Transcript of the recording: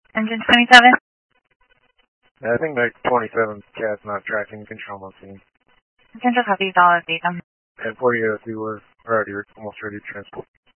Engine 27? I think Mike 27 cat's not tracking control on scene. Central copy, dollar data. And 4003, we're already almost ready to transport.